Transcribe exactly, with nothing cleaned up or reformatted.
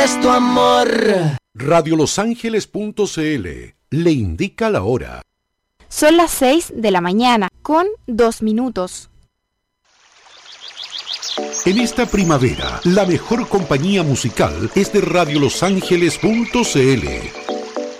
es tu amor. radio los ángeles punto c l le indica la hora. Son las seis de la mañana, con dos minutos. En esta primavera, la mejor compañía musical es de radio los ángeles punto c l.